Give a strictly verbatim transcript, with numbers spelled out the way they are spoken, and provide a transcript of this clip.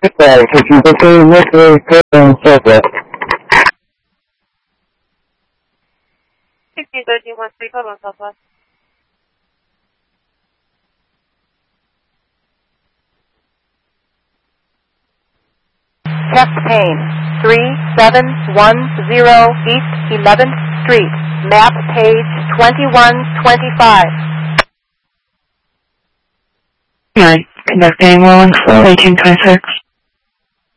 Sorry, could you put the liquor on subject? sixteen thirteen one three, hold on, Southwest. Chest pain, three seven one zero East eleventh Street, map page twenty-one twenty-five. Nine, conducting one four eighteen twenty-six.